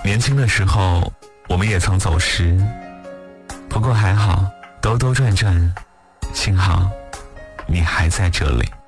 年轻的时候我们也曾走失，不过还好，兜兜转转，幸好你还在这里。